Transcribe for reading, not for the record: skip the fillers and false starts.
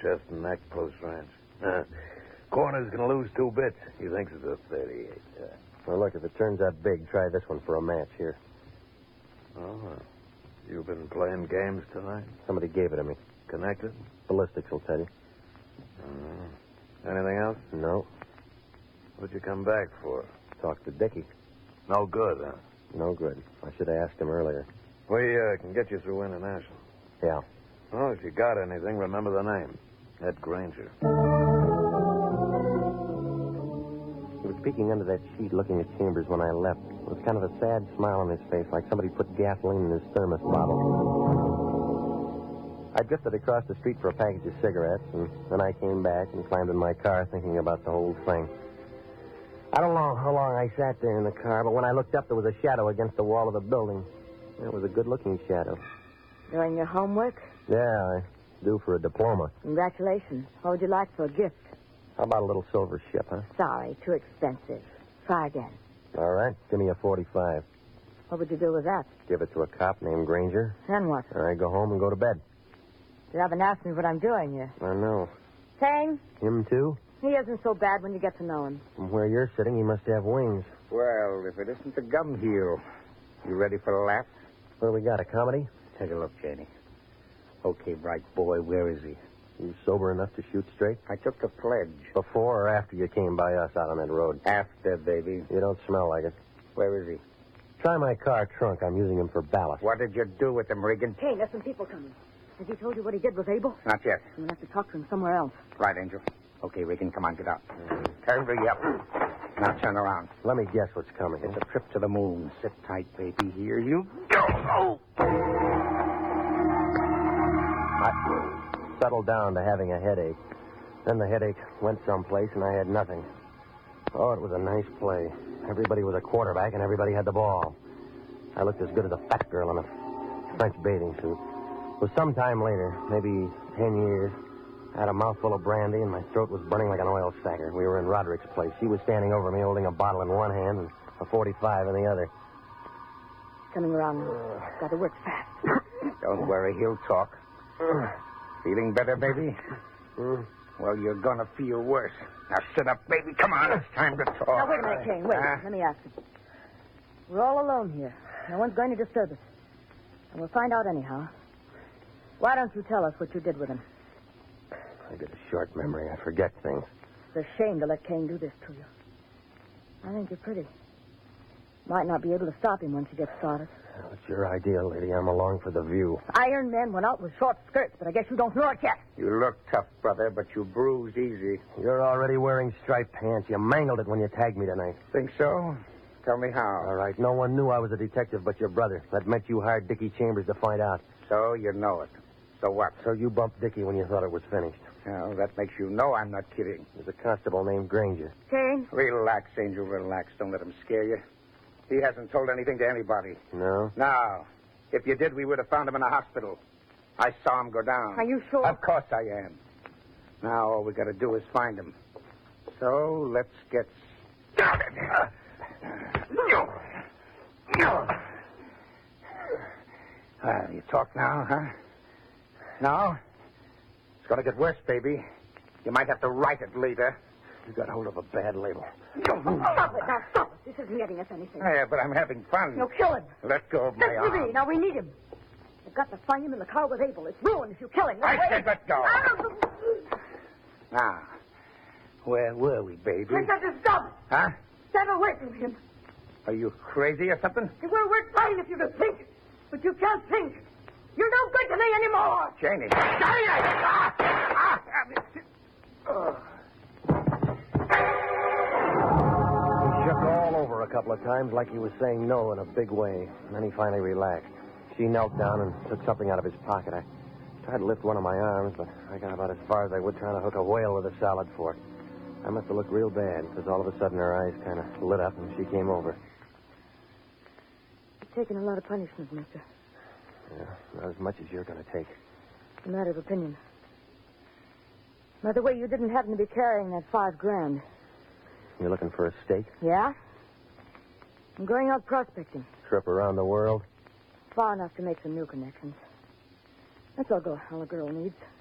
chest and neck, close range. Corner's going to lose 2 bits. He thinks it's a 38. Well, look, if it turns out big, try this one for a match here. Oh, you've been playing games tonight? Somebody gave it to me. Connected? Ballistics will tell you. Anything else? No. What'd you come back for? Talk to Dickie. No good, huh? No good. I should have asked him earlier. We can get you through international. Yeah. Well, if you got anything, remember the name. Ed Granger. He was speaking under that sheet, looking at Chambers when I left. There was kind of a sad smile on his face, like somebody put gasoline in his thermos bottle. I drifted across the street for a package of cigarettes, and then I came back and climbed in my car thinking about the whole thing. I don't know how long I sat there in the car, but when I looked up, there was a shadow against the wall of the building. It was a good-looking shadow. Doing your homework? Yeah, I do for a diploma. Congratulations. What would you like for a gift? How about a little silver ship, huh? Sorry, too expensive. Try again. All right, give me a 45. What would you do with that? Give it to a cop named Granger. Then what? All right, go home and go to bed. You haven't asked me what I'm doing yet. I know. Tang, Him, too? he isn't so bad when you get to know him. From where you're sitting, he must have wings. Well, if it isn't the gum heel, you ready for the laugh? What do we got, a comedy? Take a look, Janie. Okay, bright boy, where is he? You sober enough to shoot straight? I took the pledge. Before or after you came by us out on that road? After, baby. You don't smell like it. Where is he? Try my car trunk. I'm using him for ballast. What did you do with him, Regan? Hey, there's some people coming. Has he told you what he did with Abel? Not yet. I'm going to have to talk to him somewhere else. Right, Angel. Okay, Regan, come on, get out. Hurry up. Now turn around. Let me guess what's coming. It's a trip to the moon. Sit tight, baby. Here you go. Oh! I settled down to having a headache. Then the headache went someplace, and I had nothing. Oh, it was a nice play. Everybody was a quarterback, and everybody had the ball. I looked as good as a fat girl in a French bathing suit. It was some time later, maybe 10 years. I had a mouthful of brandy, and my throat was burning like an oil stacker. We were in Roderick's place. She was standing over me, holding a bottle in one hand and a 45 in the other. He's coming around now. Got to work fast. Don't worry, he'll talk. Feeling better, baby? Well, you're going to feel worse. Now sit up, baby. Come on, it's time to talk. Now, wait a minute, King. Wait. Let me ask you. We're all alone here. No one's going to disturb us. And we'll find out anyhow. Why don't you tell us what you did with him? I get a short memory. I forget things. It's a shame to let Kane do this to you. I think you're pretty. Might not be able to stop him once you get started. Well, it's your idea, lady. I'm along for the view. Iron Men went out with short skirts, but I guess you don't know it yet. You look tough, brother, but you bruise easy. You're already wearing striped pants. You mangled it when you tagged me tonight. Think so? Tell me how. All right. No one knew I was a detective but your brother. That meant you hired Dickie Chambers to find out. So you know it. So what? So you bumped Dickie when you thought it was finished. Well, that makes you know I'm not kidding. There's a constable named Granger. Kane? Relax, Angel, relax. Don't let him scare you. He hasn't told anything to anybody. No? No. If you did, we would have found him in a hospital. I saw him go down. Are you sure? Of course I am. Now all we got to do is find him. So let's get started. You talk now, huh? No? It's going to get worse, baby. You might have to write it later. You got hold of a bad label. Stop it. Now, stop it. This isn't getting us anything. Yeah, but I'm having fun. No, kill him. Let go of my Listen to me. arm. Now, we need him. We've got to find him in the car with Abel. It's ruined if you kill him. Now, I wait. said let go. Ah! Now, where were we, baby? I said to stop. Huh? Stand away from him. Are you crazy or something? It will work fine if you could think, but you can't think. You're no good to me anymore. Janie. He shook all over a couple of times like he was saying no in a big way. And then he finally relaxed. She knelt down and took something out of his pocket. I tried to lift one of my arms, but I got about as far as I would trying to hook a whale with a solid fork. I must have looked real bad, because all of a sudden her eyes kind of lit up and she came over. You've taken a lot of punishment, mister. Yeah, not as much as you're going to take. It's a matter of opinion. By the way, you didn't happen to be carrying that $5,000. You're looking for a stake? Yeah? I'm going out prospecting. Trip around the world? Far enough to make some new connections. That's all a girl needs.